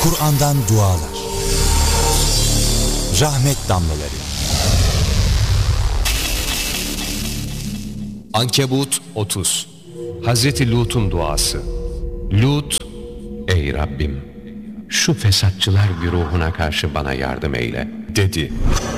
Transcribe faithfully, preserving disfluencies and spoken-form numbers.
Kur'an'dan dualar. Rahmet damlaları. Ankebut otuz. Hazreti Lut'un duası. Lut, ey Rabbim, şu fesatçılar güruhuna karşı bana yardım eyle dedi.